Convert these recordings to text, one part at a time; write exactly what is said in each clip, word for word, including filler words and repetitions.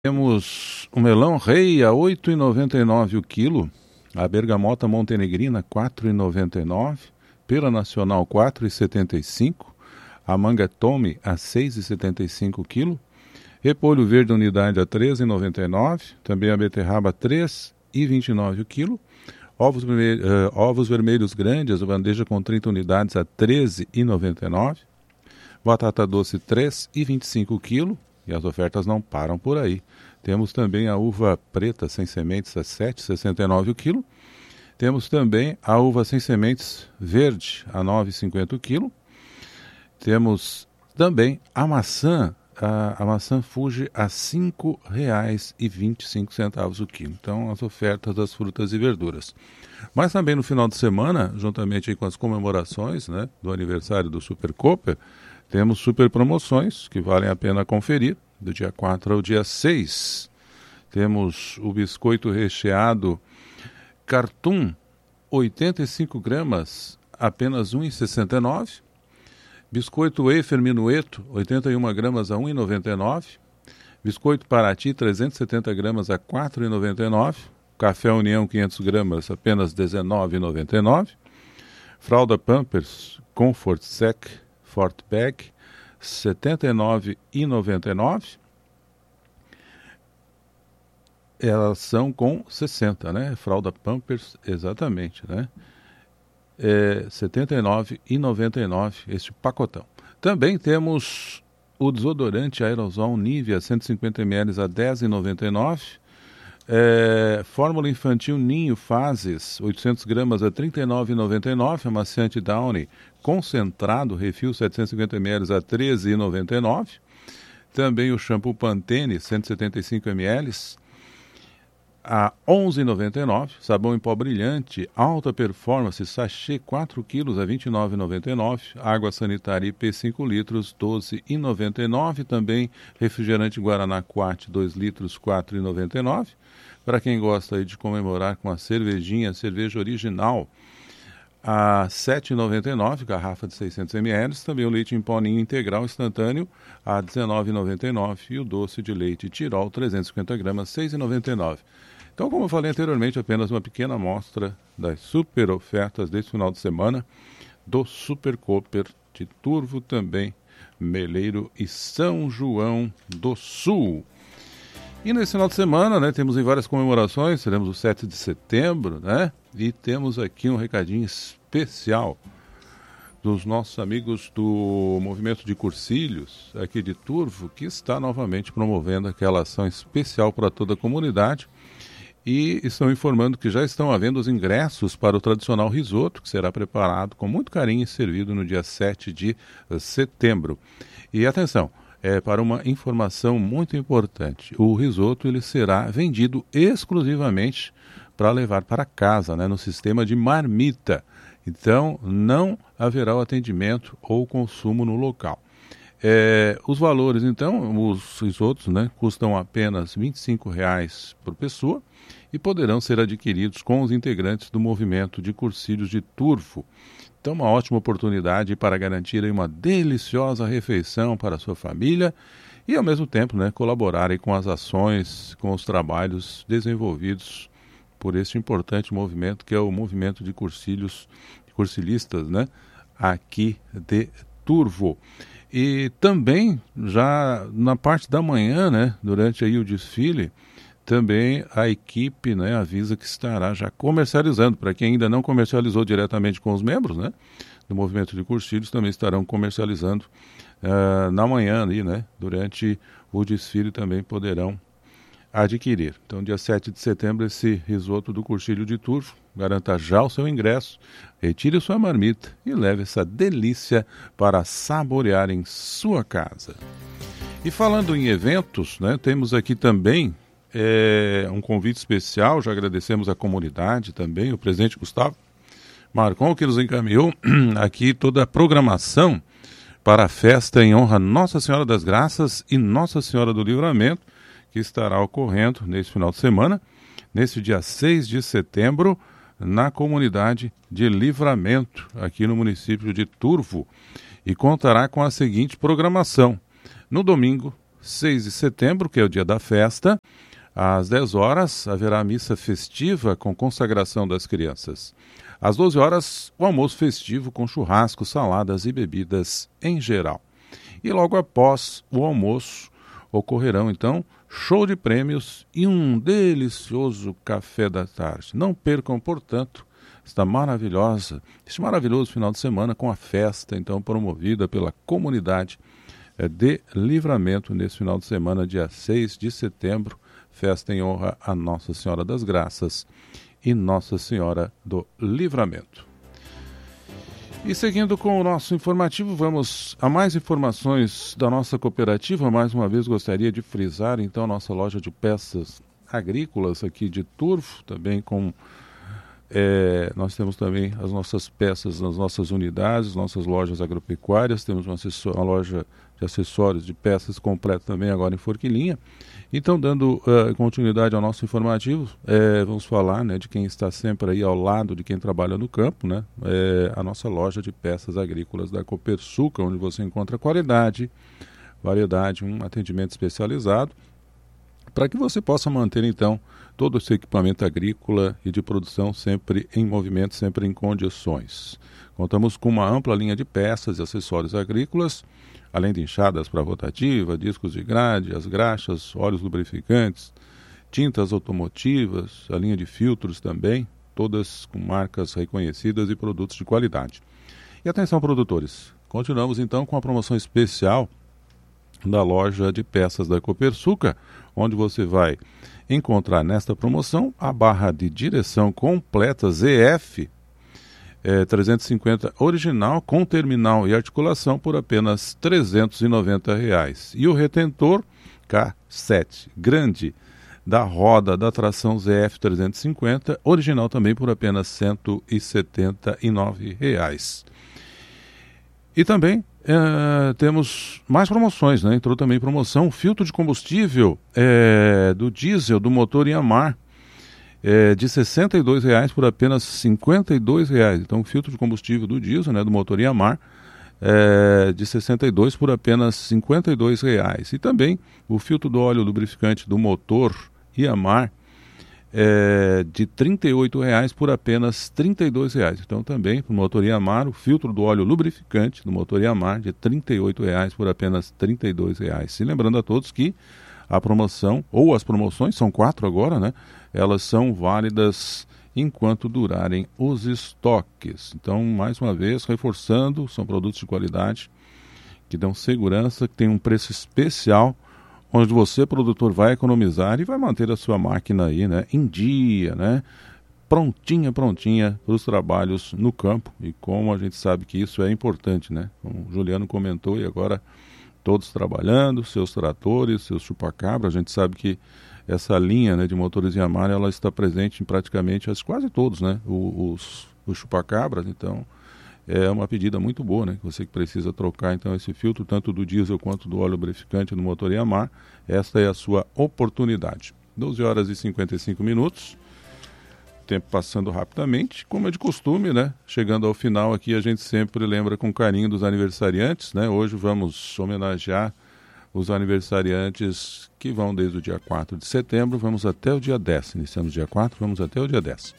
Temos o melão rei a oito reais e noventa e nove centavos o quilo, a bergamota montenegrina quatro reais e noventa e nove centavos, pera nacional quatro reais e setenta e cinco centavos, a manga tome a seis reais e setenta e cinco centavos o quilo, repolho verde unidade a três reais e noventa e nove centavos, também a beterraba três reais e vinte e nove centavos o quilo, ovos, vermelho, uh, ovos vermelhos grandes, a bandeja com trinta unidades a treze reais e noventa e nove centavos, batata doce três reais e vinte e cinco centavos o quilo, e as ofertas não param por aí. Temos também a uva preta sem sementes a sete reais e sessenta e nove centavos o quilo. Temos também a uva sem sementes verde a nove reais e cinquenta centavos o quilo. Temos também a maçã, a, a maçã Fuji a cinco reais e vinte e cinco centavos o quilo. Então, as ofertas das frutas e verduras. Mas também no final de semana, juntamente aí com as comemorações, né, do aniversário do Super Cooper, temos super promoções que valem a pena conferir, do dia quatro ao dia seis. Temos o biscoito recheado Cartoon, oitenta e cinco gramas, apenas um real e sessenta e nove centavos. Biscoito Wafer Minueto, oitenta e uma gramas a um real e noventa e nove centavos. Biscoito Paraty, trezentos e setenta gramas a quatro reais e noventa e nove centavos. Café União, quinhentos gramas, apenas dezenove reais e noventa e nove centavos. Fralda Pampers Comfort Sec Fort Bag, setenta e nove reais e noventa e nove centavos. Elas são com sessenta, né? Fralda Pampers, exatamente, né? É, setenta e nove reais e noventa e nove centavos este pacotão. Também temos o desodorante aerosol Nivea cento e cinquenta mililitros a dez reais e noventa e nove centavos. É, fórmula infantil Ninho Fases, oitocentos gramas a trinta e nove reais e noventa e nove centavos. Amaciante Downy concentrado, refil setecentos e cinquenta mililitros a treze reais e noventa e nove centavos. Também o shampoo Pantene, cento e setenta e cinco mililitros, a onze reais e noventa e nove centavos. Sabão em pó brilhante, alta performance, sachê quatro quilos a vinte e nove reais e noventa e nove centavos. Água sanitária I P cinco litros, doze reais e noventa e nove centavos. Também refrigerante Guaraná Quat, dois litros, quatro reais e noventa e nove centavos. Para quem gosta aí de comemorar com a cervejinha, cerveja original, a sete reais e noventa e nove centavos, garrafa de seiscentos mililitros. Também o leite em pó Ninho integral instantâneo a dezenove reais e noventa e nove centavos. E o doce de leite Tirol, trezentos e cinquenta gramas, seis reais e noventa e nove centavos. Então, como eu falei anteriormente, apenas uma pequena amostra das super ofertas desse final de semana do Super Cooper de Turvo, também Meleiro e São João do Sul. E nesse final de semana, né, temos em várias comemorações, teremos o sete de setembro, né? E temos aqui um recadinho especial dos nossos amigos do Movimento de Cursilhos, aqui de Turvo, que está novamente promovendo aquela ação especial para toda a comunidade. E estão informando que já estão havendo os ingressos para o tradicional risoto, que será preparado com muito carinho e servido no dia sete de setembro. E atenção, é para uma informação muito importante. O risoto ele será vendido exclusivamente para levar para casa, né, no sistema de marmita. Então, não haverá o atendimento ou consumo no local. É, os valores, então, os risotos, né, custam apenas vinte e cinco reais por pessoa e poderão ser adquiridos com os integrantes do movimento de cursilhos de Turvo. Então, uma ótima oportunidade para garantir aí uma deliciosa refeição para a sua família e, ao mesmo tempo, né, colaborar aí com as ações, com os trabalhos desenvolvidos por este importante movimento, que é o movimento de cursilhos, cursilistas, né, aqui de Turvo. E também, já na parte da manhã, né, durante aí o desfile, também a equipe, né, avisa que estará já comercializando. Para quem ainda não comercializou diretamente com os membros, né, do movimento de cursilhos, também estarão comercializando uh, na manhã ali, né, durante o desfile também poderão adquirir. Então, dia sete de setembro, esse risoto do Cursilho de Turvo. Garanta já o seu ingresso, retire sua marmita e leve essa delícia para saborear em sua casa. E falando em eventos, né, temos aqui também é, um convite especial. Já agradecemos à comunidade também, o presidente Gustavo Marcon, que nos encaminhou aqui toda a programação para a festa em honra a Nossa Senhora das Graças e Nossa Senhora do Livramento, que estará ocorrendo nesse final de semana, nesse dia seis de setembro, na comunidade de Livramento, aqui no município de Turvo, e contará com a seguinte programação. No domingo, seis de setembro, que é o dia da festa, às dez horas haverá missa festiva com consagração das crianças. Às doze horas, o almoço festivo com churrasco, saladas e bebidas em geral. E logo após o almoço ocorrerão, então, show de prêmios e um delicioso café da tarde. Não percam, portanto, esta maravilhosa, este maravilhoso final de semana com a festa, então, promovida pela comunidade de Livramento nesse final de semana, dia seis de setembro, festa em honra a Nossa Senhora das Graças e Nossa Senhora do Livramento. E seguindo com o nosso informativo, vamos a mais informações da nossa cooperativa. Mais uma vez gostaria de frisar, então, a nossa loja de peças agrícolas aqui de Turvo, também com... É, nós temos também as nossas peças nas nossas unidades, nossas lojas agropecuárias, temos uma, uma loja de acessórios de peças completa também agora em Forquilinha. Então, dando uh, continuidade ao nosso informativo, é, vamos falar, né, de quem está sempre aí ao lado de quem trabalha no campo, né, é, a nossa loja de peças agrícolas da Copersuca, onde você encontra qualidade, variedade, um atendimento especializado, para que você possa manter, então, todo esse equipamento agrícola e de produção sempre em movimento, sempre em condições. Contamos com uma ampla linha de peças e acessórios agrícolas, além de enxadas para rotativa, discos de grade, as graxas, óleos lubrificantes, tintas automotivas, a linha de filtros também, todas com marcas reconhecidas e produtos de qualidade. E atenção, produtores, continuamos então com a promoção especial da loja de peças da Copersuca, onde você vai encontrar nesta promoção a barra de direção completa Z F é, trezentos e cinquenta original com terminal e articulação por apenas trezentos e noventa reais. E o retentor K sete grande da roda da tração Z F trezentos e cinquenta original também por apenas cento e setenta e nove reais. E também é, temos mais promoções, né? Entrou também promoção, filtro de combustível é, do diesel do motor Yamar, é, de sessenta e dois reais por apenas cinquenta e dois reais. Então, o filtro de combustível do diesel, né, do motor Yamar, é, de sessenta e dois por apenas cinquenta e dois reais. E também o filtro do óleo lubrificante do motor Yamar, É, de trinta e oito reais por apenas trinta e dois reais. Então também para o motor Yamar, o filtro do óleo lubrificante do motor Yamar de trinta e oito reais por apenas trinta e dois reais. E lembrando a todos que a promoção, ou as promoções, são quatro agora, né? Elas são válidas enquanto durarem os estoques. Então, mais uma vez, reforçando, são produtos de qualidade que dão segurança, que tem um preço especial, onde você, produtor, vai economizar e vai manter a sua máquina aí, né, em dia, né, prontinha, prontinha para os trabalhos no campo. E como a gente sabe que isso é importante, né, como o Juliano comentou, e agora todos trabalhando, seus tratores, seus chupacabra, a gente sabe que essa linha, né, de motores Yamaha, ela está presente em praticamente as, quase todos, né, os, os chupacabras. Então é uma pedida muito boa, né? Você que precisa trocar então esse filtro, tanto do diesel quanto do óleo lubrificante no motor Yamaha, esta é a sua oportunidade. doze horas e cinquenta e cinco minutos, tempo passando rapidamente, como é de costume, né? Chegando ao final aqui, a gente sempre lembra com carinho dos aniversariantes, né? Hoje vamos homenagear os aniversariantes que vão desde o dia quatro de setembro, vamos até o dia dez. Iniciamos dia quatro, vamos até o dia dez.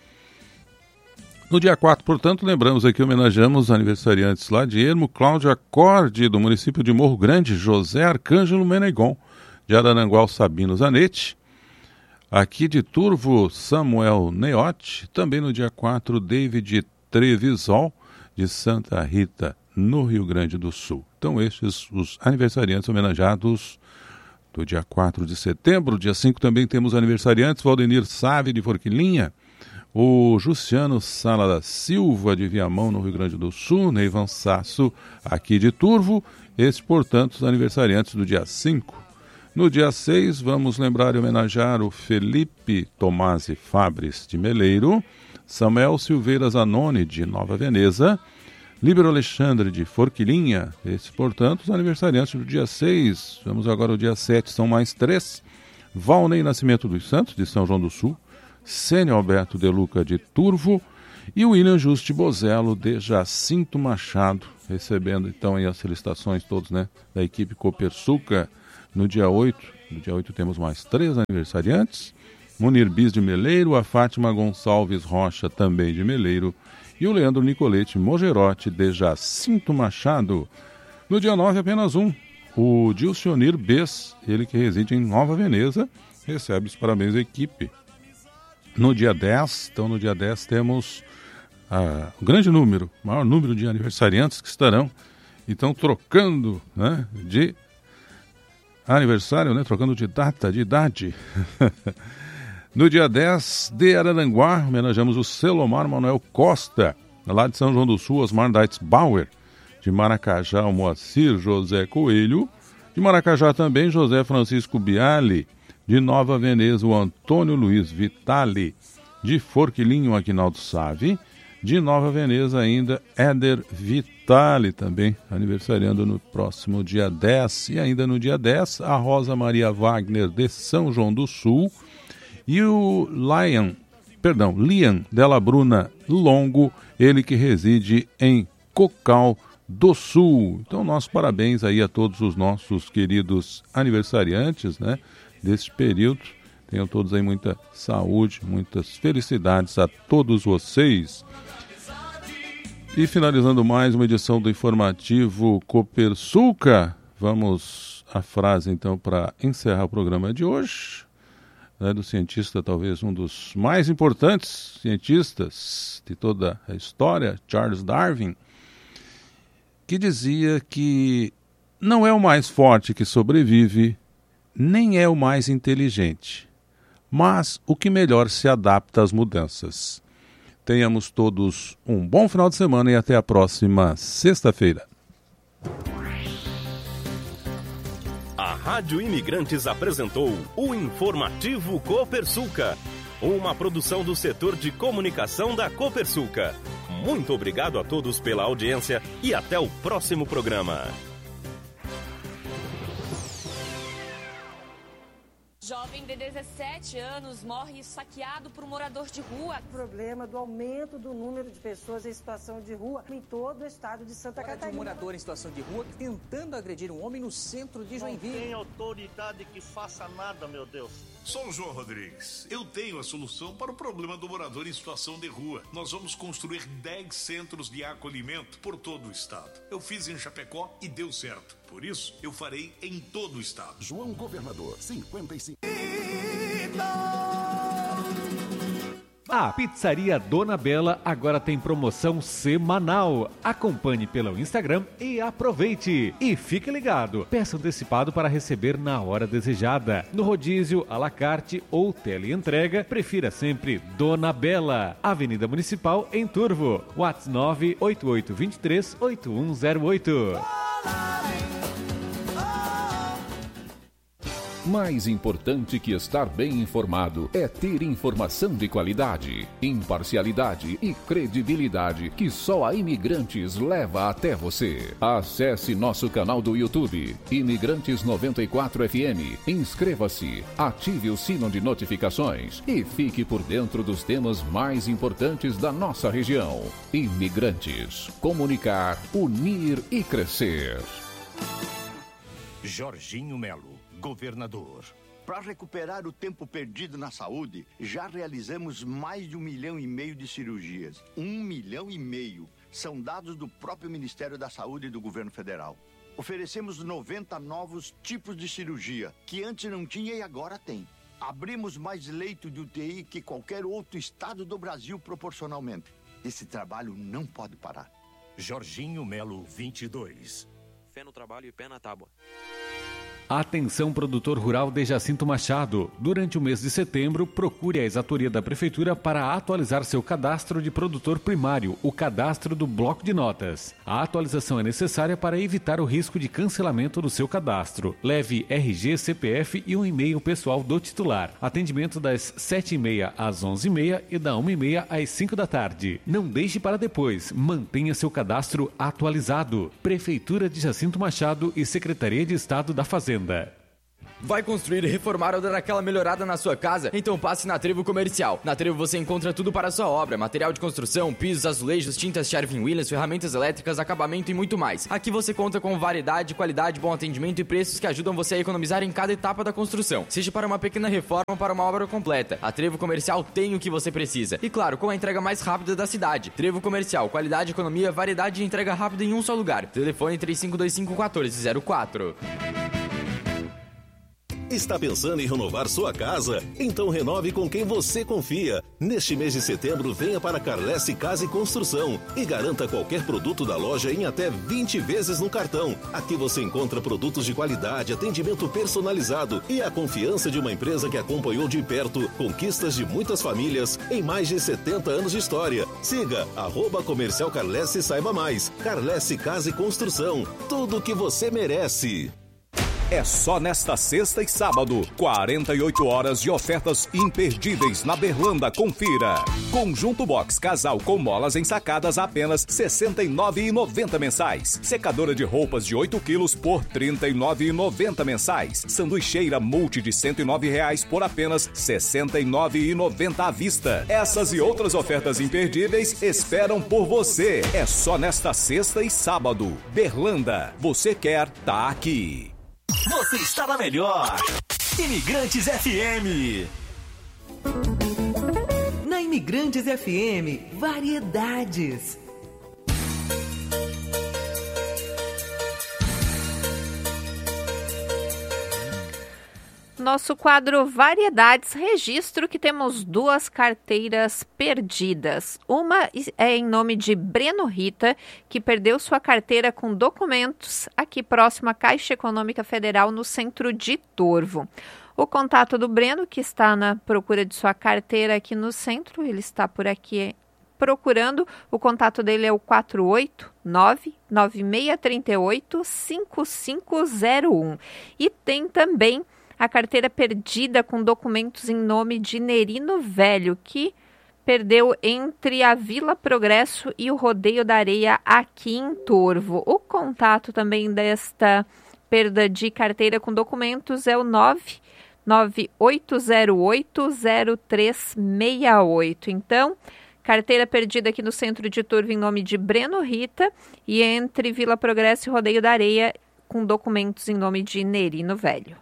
No dia quatro, portanto, lembramos aqui, homenageamos os aniversariantes lá de Ermo, Cláudio Acorde, do município de Morro Grande, José Arcângelo Menegon, de Araranguá, Sabino Zanetti, aqui de Turvo, Samuel Neotti, também no dia quatro, David Trevisol, de Santa Rita, no Rio Grande do Sul. Então, estes os aniversariantes homenageados do dia quatro de setembro. Dia cinco também temos aniversariantes, Valdenir Save, de Forquilinha, o Juciano Sala da Silva, de Viamão, no Rio Grande do Sul, Neivan Sasso, aqui de Turvo. Estes, portanto, os aniversariantes do dia cinco. No dia seis, vamos lembrar e homenagear o Felipe Tomasi Fabris, de Meleiro, Samuel Silveira Zanoni, de Nova Veneza, Líbero Alexandre, de Forquilinha. Esses, portanto, os aniversariantes do dia seis. Vamos agora ao dia sete, são mais três. Valnei Nascimento dos Santos, de São João do Sul, Sênio Alberto De Luca, de Turvo, e o William Juste Bozello, de Jacinto Machado, recebendo então aí as felicitações todos, né, da equipe Copersuca no dia oito, no dia oito temos mais três aniversariantes. Munir Bis de Meleiro, a Fátima Gonçalves Rocha também de Meleiro e o Leandro Nicolete Mogerotti de Jacinto Machado. No dia nove apenas um, o Dilcionir Bess, ele que reside em Nova Veneza, recebe os parabéns da equipe. No dia dez, então no dia dez temos ah, um grande número, maior número de aniversariantes que estarão então trocando, né, de aniversário, né, trocando de data, de idade. No dia dez de Araranguá, homenageamos o Selomar Manuel Costa, lá de São João do Sul, Osmar Deitz Bauer, de Maracajá, o Moacir José Coelho, de Maracajá também, José Francisco Biali, de Nova Veneza, o Antônio Luiz Vitali, de Forquilinho, Aquinaldo Save, de Nova Veneza ainda, Éder Vitali, também aniversariando no próximo dia dez, e ainda no dia dez, a Rosa Maria Wagner, de São João do Sul, e o Lion, perdão, Lian Della Bruna Longo, ele que reside em Cocal do Sul. Então, nossos parabéns aí a todos os nossos queridos aniversariantes, né, desse período. Tenham todos aí muita saúde, muitas felicidades a todos vocês. E finalizando mais uma edição do informativo Copersuca, vamos à frase então para encerrar o programa de hoje. Né, do cientista, talvez um dos mais importantes cientistas de toda a história, Charles Darwin, que dizia que não é o mais forte que sobrevive, nem é o mais inteligente, mas o que melhor se adapta às mudanças. Tenhamos todos um bom final de semana e até a próxima sexta-feira. A Rádio Imigrantes apresentou o Informativo Copersuca, uma produção do setor de comunicação da Copersuca. Muito obrigado a todos pela audiência e até o próximo programa. Jovem de dezessete anos morre saqueado por um morador de rua. O problema do aumento do número de pessoas em situação de rua em todo o estado de Santa Agora Catarina. De um morador em situação de rua tentando agredir um homem no centro de Joinville. Não tem autoridade que faça nada, meu Deus. Sou o João Rodrigues. Eu tenho a solução para o problema do morador em situação de rua. Nós vamos construir dez centros de acolhimento por todo o estado. Eu fiz em Chapecó e deu certo. Por isso, eu farei em todo o estado. João Governador, cinquenta e cinco. A Pizzaria Dona Bela agora tem promoção semanal. Acompanhe pelo Instagram e aproveite. E fique ligado, peça antecipado para receber na hora desejada. No rodízio, à la carte ou teleentrega, prefira sempre Dona Bela. Avenida Municipal, em Turvo. WhatsApp nove oito oito dois três oito um zero oito. Mais importante que estar bem informado é ter informação de qualidade, imparcialidade e credibilidade que só a Imigrantes leva até você. Acesse nosso canal do YouTube, Imigrantes noventa e quatro F M, inscreva-se, ative o sino de notificações e fique por dentro dos temas mais importantes da nossa região. Imigrantes, comunicar, unir e crescer. Jorginho Melo, governador. Para recuperar o tempo perdido na saúde, já realizamos mais de um milhão e meio de cirurgias. Um milhão e meio. São dados do próprio Ministério da Saúde e do Governo Federal. Oferecemos noventa novos tipos de cirurgia, que antes não tinha e agora tem. Abrimos mais leito de U T I que qualquer outro estado do Brasil proporcionalmente. Esse trabalho não pode parar. Jorginho Melo, vinte e dois. Fé no trabalho e pé na tábua. Atenção, produtor rural de Jacinto Machado. Durante o mês de setembro, procure a exatoria da Prefeitura para atualizar seu cadastro de produtor primário, o cadastro do bloco de notas. A atualização é necessária para evitar o risco de cancelamento do seu cadastro. Leve R G, C P F e um e-mail pessoal do titular. Atendimento das sete e meia às onze e meia e da uma e meia às cinco da tarde. Não deixe para depois. Mantenha seu cadastro atualizado. Prefeitura de Jacinto Machado e Secretaria de Estado da Fazenda. Vai construir, reformar ou dar aquela melhorada na sua casa? Então passe na Trevo Comercial. Na Trevo você encontra tudo para a sua obra: material de construção, pisos, azulejos, tintas Sherwin-Williams, ferramentas elétricas, acabamento e muito mais. Aqui você conta com variedade, qualidade, bom atendimento e preços que ajudam você a economizar em cada etapa da construção, seja para uma pequena reforma ou para uma obra completa. A Trevo Comercial tem o que você precisa. E claro, com a entrega mais rápida da cidade. Trevo Comercial, qualidade, economia, variedade e entrega rápida em um só lugar. Telefone três cinco dois cinco um quatro zero quatro. Está pensando em renovar sua casa? Então renove com quem você confia. Neste mês de setembro, venha para Carlesse Casa e Construção e garanta qualquer produto da loja em até vinte vezes no cartão. Aqui você encontra produtos de qualidade, atendimento personalizado e a confiança de uma empresa que acompanhou de perto conquistas de muitas famílias em mais de setenta anos de história. Siga arroba Comercial Carlesse e saiba mais. Carlesse Casa e Construção. Tudo o que você merece. É só nesta sexta e sábado, quarenta e oito horas de ofertas imperdíveis na Berlanda. Confira. Conjunto box casal com molas ensacadas a apenas sessenta e nove reais e noventa mensais. Secadora de roupas de oito quilos por trinta e nove reais e noventa mensais. Sanduicheira multi de cento e nove reais por apenas sessenta e nove reais e noventa à vista. Essas e outras ofertas imperdíveis esperam por você. É só nesta sexta e sábado. Berlanda. Você quer, tá aqui. Você está na melhor Imigrantes F M. Na Imigrantes F M, variedades. Nosso quadro Variedades, registro que temos duas carteiras perdidas. Uma é em nome de Breno Rita, que perdeu sua carteira com documentos aqui próximo à Caixa Econômica Federal, no centro de Turvo. O contato do Breno, que está na procura de sua carteira aqui no centro, ele está por aqui procurando. O contato dele é o quatro oito nove, nove seis três oito, cinco cinco zero um. E tem também a carteira perdida com documentos em nome de Nerino Velho, que perdeu entre a Vila Progresso e o Rodeio da Areia aqui em Turvo. O contato também desta perda de carteira com documentos é o nove nove oito zero oito zero três seis oito. Então, carteira perdida aqui no centro de Turvo em nome de Breno Rita e entre Vila Progresso e Rodeio da Areia com documentos em nome de Nerino Velho.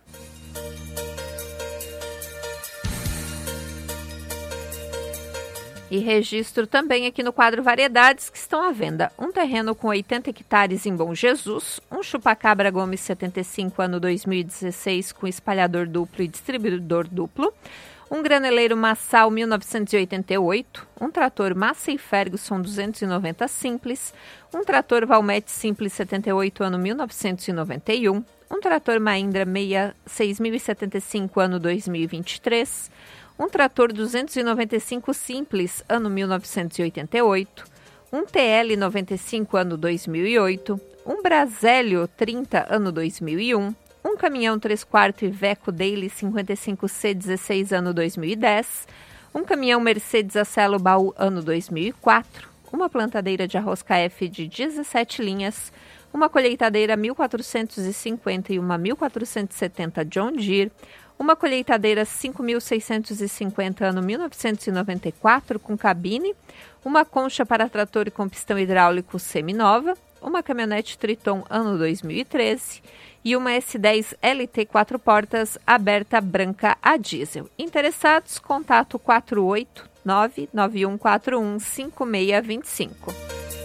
E registro também aqui no quadro Variedades, que estão à venda. Um terreno com oitenta hectares em Bom Jesus, um chupacabra Gomes setenta e cinco, ano dois mil e dezesseis, com espalhador duplo e distribuidor duplo, um graneleiro Massal mil novecentos e oitenta e oito, um trator Massey Ferguson duzentos e noventa Simples, um trator Valmete Simples setenta e oito, ano mil novecentos e noventa e um, um trator Mahindra seis mil e setenta e cinco, ano dois mil e vinte e três, um trator duzentos e noventa e cinco Simples, ano mil novecentos e oitenta e oito, um T L noventa e cinco, ano dois mil e oito, um Brasélio trinta, ano dois mil e um, um caminhão três quartos Iveco Daily cinquenta e cinco C dezesseis, ano dois mil e dez, um caminhão Mercedes Acelo Baú, ano dois mil e quatro, uma plantadeira de arroz K F de dezessete linhas, uma colheitadeira mil quatrocentos e cinquenta e uma mil quatrocentos e setenta John Deere, uma colheitadeira cinco mil seiscentos e cinquenta, ano mil novecentos e noventa e quatro, com cabine, uma concha para trator e com pistão hidráulico seminova, uma caminhonete Triton, ano dois mil e treze, e uma S dez L T quatro portas, aberta branca a diesel. Interessados, contato quatro oito nove, nove um quatro um, cinco seis dois cinco.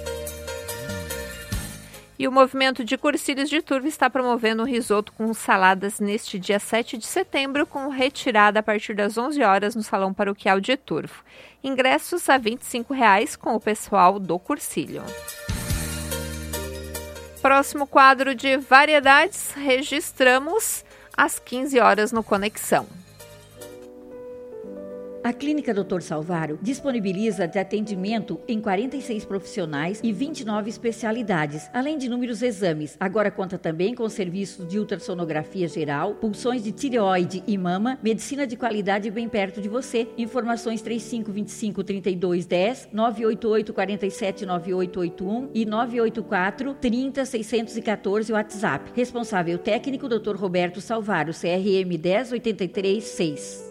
E o movimento de Cursilhos de Turvo está promovendo um risoto com saladas neste dia sete de setembro, com retirada a partir das onze horas no Salão Paroquial de Turvo. Ingressos a vinte e cinco reais com o pessoal do Cursilho. Próximo quadro de variedades, registramos às quinze horas no Conexão. A Clínica doutor Salvário disponibiliza de atendimento em quarenta e seis profissionais e vinte e nove especialidades, além de inúmeros exames. Agora conta também com serviços de ultrassonografia geral, punções de tireoide e mama, medicina de qualidade bem perto de você. Informações trinta e cinco, vinte e cinco, trinta e dois, dez, nove oito oito, quatro sete, nove oito oito um e nove oito quatro, trinta, seiscentos e quatorze WhatsApp. Responsável técnico doutor Roberto Salvário, C R M dez oitenta e três seis.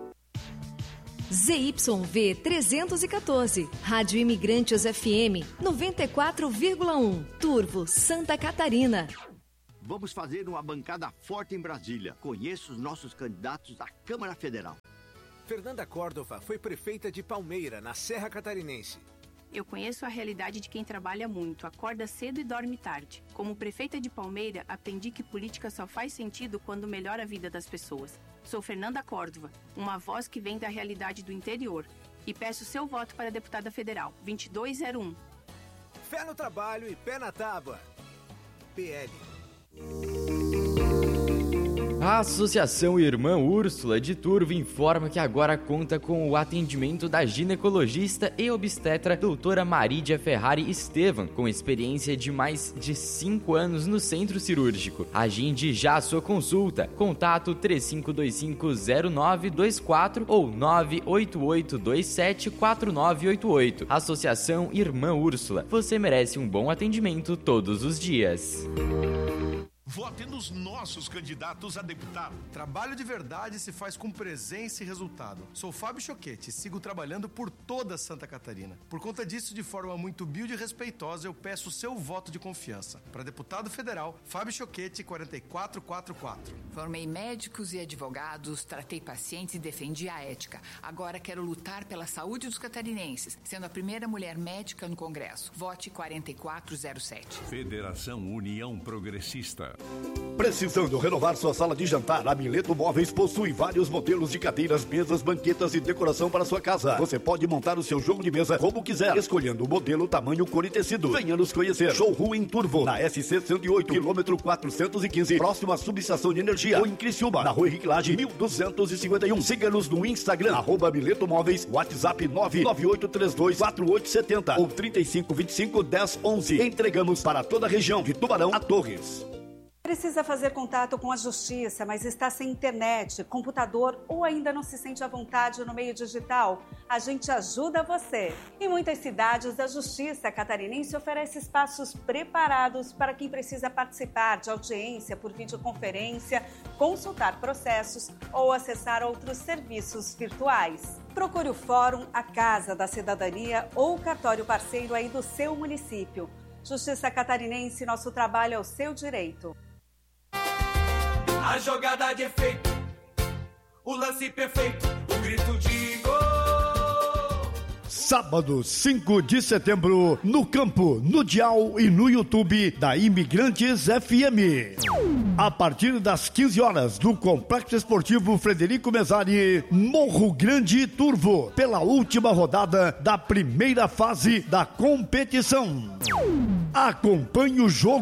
Z Y V trezentos e quatorze, Rádio Imigrantes F M noventa e quatro vírgula um, Turvo, Santa Catarina. Vamos fazer uma bancada forte em Brasília. Conheço os nossos candidatos à Câmara Federal. Fernanda Córdova foi prefeita de Palmeira, na Serra Catarinense. Eu conheço a realidade de quem trabalha muito, acorda cedo e dorme tarde. Como prefeita de Palmeira, aprendi que política só faz sentido quando melhora a vida das pessoas. Sou Fernanda Córdova, uma voz que vem da realidade do interior. E peço seu voto para deputada federal, vinte e dois zero um. Fé no trabalho e pé na tábua. P L. A Associação Irmã Úrsula de Turvo informa que agora conta com o atendimento da ginecologista e obstetra doutora Marídia Ferrari Estevam, com experiência de mais de cinco anos no centro cirúrgico. Agende já a sua consulta. Contato três cinco dois cinco zero nove dois quatro ou nove oito oito dois sete quatro nove oito oito. Associação Irmã Úrsula. Você merece um bom atendimento todos os dias. Vote nos nossos candidatos a deputado. Trabalho de verdade se faz com presença e resultado. Sou Fábio Choquete e sigo trabalhando por toda Santa Catarina. Por conta disso, de forma muito humilde e respeitosa, eu peço o seu voto de confiança. Para deputado federal, Fábio Choquete, quatro quatro quatro quatro. Formei médicos e advogados, tratei pacientes e defendi a ética. Agora quero lutar pela saúde dos catarinenses, sendo a primeira mulher médica no Congresso. Vote quatro quatro zero sete. Federação União Progressista. Precisando renovar sua sala de jantar? A Mileto Móveis possui vários modelos de cadeiras, mesas, banquetas e decoração para sua casa. Você pode montar o seu jogo de mesa como quiser, escolhendo o modelo, tamanho, cor e tecido. Venha nos conhecer. Showroom em Turvo, na S C cento e oito, quilômetro quatrocentos e quinze, próximo à subestação de energia. Ou em Criciúma, na Rua Henrique Lage, mil duzentos e cinquenta e um. Siga-nos no Instagram, arroba Mileto Móveis, WhatsApp nove nove oito três dois quatro oito sete zero ou trinta e cinco, vinte e cinco, dez, onze. Entregamos para toda a região, de Tubarão a Torres. Precisa fazer contato com a justiça, mas está sem internet, computador ou ainda não se sente à vontade no meio digital? A gente ajuda você. Em muitas cidades, a Justiça Catarinense oferece espaços preparados para quem precisa participar de audiência por videoconferência, consultar processos ou acessar outros serviços virtuais. Procure o Fórum, a Casa da Cidadania ou o cartório parceiro aí do seu município. Justiça Catarinense, nosso trabalho é o seu direito. A jogada de efeito, o lance perfeito, o grito de gol. Sábado, cinco de setembro, no campo, no dial e no YouTube da Imigrantes F M. A partir das quinze horas, no Complexo Esportivo Frederico Mesari, Morro Grande Turvo, pela última rodada da primeira fase da competição. Acompanhe o jogo